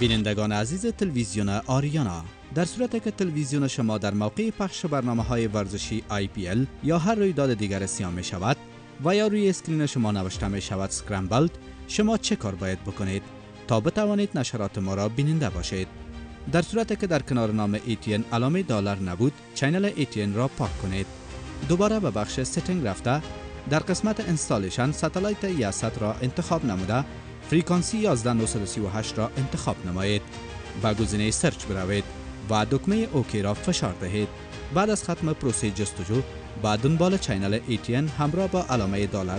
بینندگان عزیز تلویزیون آریانا، در صورتی که تلویزیون شما در موقع پخش برنامه‌های ورزشی IPL یا هر رویداد دیگر سیاه می شود و یا روی اسکرین شما نوشته می شود سکرامبلد، شما چه کار باید بکنید تا بتوانید نشرات ما را بیننده باشید؟ در صورتی که در کنار نام ATN علامه دلار نبود، چینل ATN را پاک کنید. دوباره به بخش ستینگ رفته، در قسمت اینستالیشن ستلایت یاست را انتخاب نموده، فریکانسی 11938 را انتخاب نمایید. به گزینه سرچ بروید و دکمه اوکی را فشار دهید. بعد از ختم پروسه جستجو، با دنبال چینل ATN همراه با علامه دلار